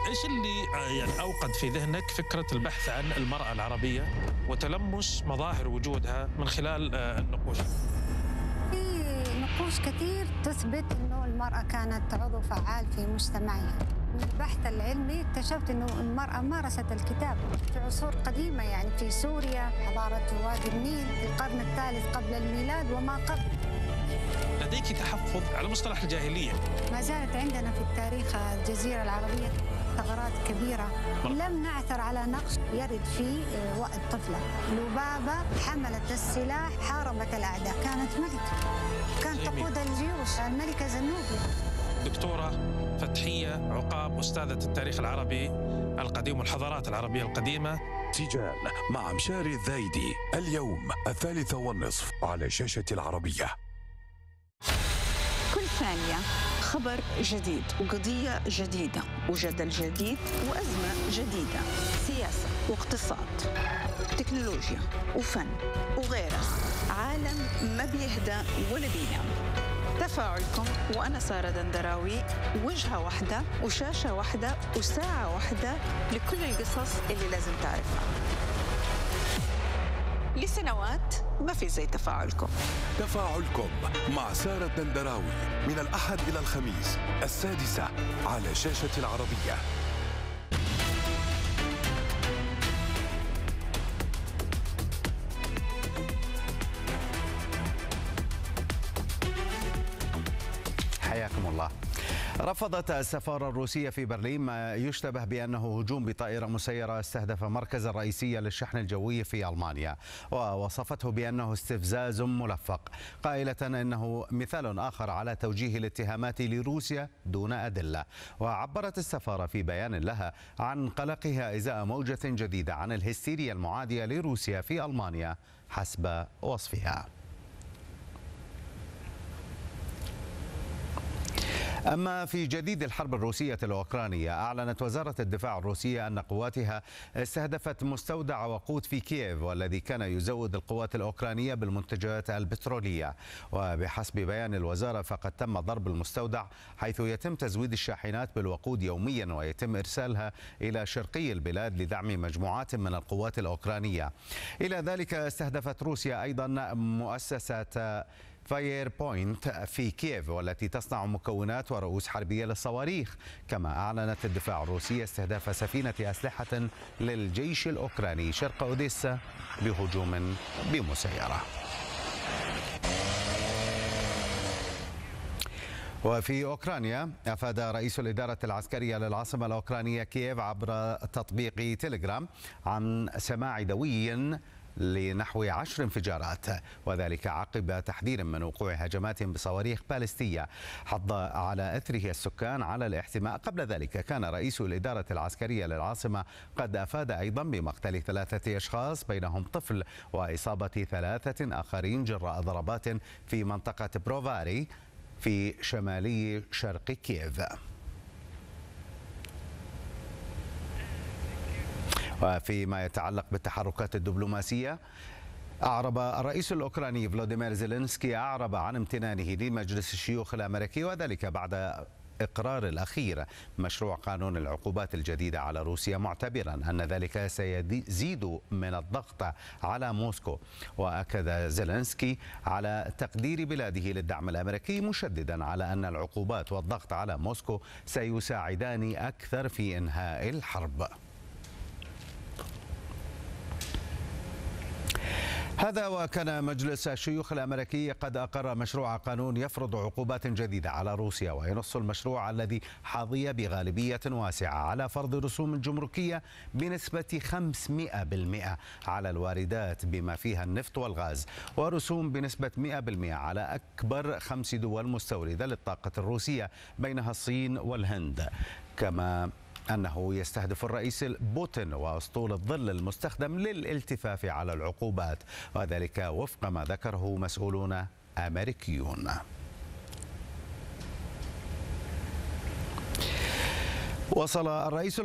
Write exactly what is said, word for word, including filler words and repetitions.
ايش اللي آه، يعني اوقد في ذهنك فكره البحث عن المراه العربيه وتلمس مظاهر وجودها من خلال آه، النقوش؟ في نقوش كثير تثبت أنه المرأة كانت عضو فعال في مجتمعها. من البحث العلمي اكتشفت أنه المرأة مارست الكتابة في عصور قديمة، يعني في سوريا، حضارة وادي النيل في القرن الثالث قبل الميلاد وما قبل. لديك تحفظ على مصطلح الجاهليه؟ ما زالت عندنا في التاريخ الجزيرة العربية ثغرات كبيرة لم نعثر على نقش يرد فيه وقت طفلة. لبابة حملت السلاح، حاربت الأعداء، كانت ملكة، كانت تقود الجيوش، الملكة زنوبيا. دكتورة فتحية عقاب، أستاذة التاريخ العربي القديم والحضارات العربية القديمة. تيجان مع مشاري الذايدي اليوم الثالثة والنصف على شاشة العربية. كل ثانية خبر جديد وقضية جديدة وجدل جديد وأزمة جديدة، سياسة واقتصاد، تكنولوجيا وفن وغيرها. عالم ما بيهدى ولا بينام. تفاعلكم وأنا سارة دندراوي، وجهة واحدة وشاشة واحدة وساعة واحدة لكل القصص اللي لازم تعرفها. لسنوات ما في زي تفاعلكم. تفاعلكم مع سارة الدندراوي من الأحد إلى الخميس السادسة على شاشة العربية. حياكم الله. رفضت السفارة الروسية في برلين ما يشتبه بأنه هجوم بطائرة مسيرة استهدف مركزا رئيسيا للشحن الجوي في ألمانيا، ووصفته بأنه استفزاز ملفق، قائلة أنه مثال آخر على توجيه الاتهامات لروسيا دون أدلة. وعبرت السفارة في بيان لها عن قلقها إزاء موجة جديدة عن الهستيريا المعادية لروسيا في ألمانيا حسب وصفها. أما في جديد الحرب الروسية الأوكرانية، أعلنت وزارة الدفاع الروسية أن قواتها استهدفت مستودع وقود في كييف، والذي كان يزود القوات الأوكرانية بالمنتجات البترولية. وبحسب بيان الوزارة فقد تم ضرب المستودع، حيث يتم تزويد الشاحنات بالوقود يوميا ويتم إرسالها إلى شرقي البلاد لدعم مجموعات من القوات الأوكرانية. إلى ذلك استهدفت روسيا أيضا مؤسسة فاير بوينت في كييف، والتي تصنع مكونات ورؤوس حربية للصواريخ. كما أعلنت الدفاع الروسي استهداف سفينة أسلحة للجيش الأوكراني شرق أوديسا بهجوم بمسيرة. وفي أوكرانيا، أفاد رئيس الإدارة العسكرية للعاصمة الأوكرانية كييف عبر تطبيق تيليجرام عن سماع دوي لنحو عشر انفجارات، وذلك عقب تحذير من وقوع هجمات بصواريخ باليستية حض على أثره السكان على الاحتماء. قبل ذلك كان رئيس الإدارة العسكرية للعاصمة قد أفاد أيضا بمقتل ثلاثة أشخاص بينهم طفل وإصابة ثلاثة آخرين جراء ضربات في منطقة بروفاري في شمالي شرق كييف. وفيما يتعلق بالتحركات الدبلوماسية، أعرب الرئيس الأوكراني فلوديمير زيلينسكي أعرب عن امتنانه لمجلس الشيوخ الأمريكي، وذلك بعد إقرار الأخير مشروع قانون العقوبات الجديدة على روسيا، معتبرا أن ذلك سيزيد من الضغط على موسكو. وأكد زيلينسكي على تقدير بلاده للدعم الأمريكي، مشددا على أن العقوبات والضغط على موسكو سيساعدان أكثر في إنهاء الحرب. هذا وكان مجلس الشيوخ الأمريكي قد أقر مشروع قانون يفرض عقوبات جديدة على روسيا، وينص المشروع الذي حظي بغالبية واسعة على فرض رسوم جمركية بنسبة خمسمئة بالمئة على الواردات بما فيها النفط والغاز، ورسوم بنسبة مئة بالمئة على أكبر خمس دول مستوردة للطاقة الروسية بينها الصين والهند. كما أنه يستهدف الرئيس بوتين وأسطول الظل المستخدم للالتفاف على العقوبات، وذلك وفق ما ذكره مسؤولون أمريكيون. وصل الرئيس